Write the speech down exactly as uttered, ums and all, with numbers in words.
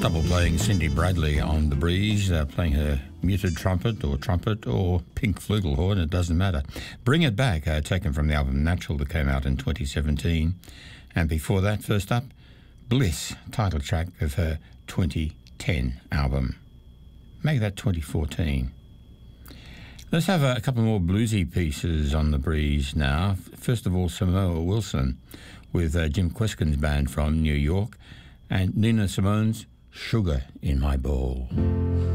double playing Cindy Bradley on The Breeze, uh, playing her muted trumpet or trumpet or pink flugelhorn, it doesn't matter. Bring It Back, uh, taken from the album Natural that came out in twenty seventeen. And before that, first up, Bliss, title track of her twenty ten album. Make that twenty fourteen. Let's have a, a couple more bluesy pieces on The Breeze now. First of all, Samoa Wilson with uh, Jim Kweskin's band from New York, and Nina Simone's Sugar in My Bowl.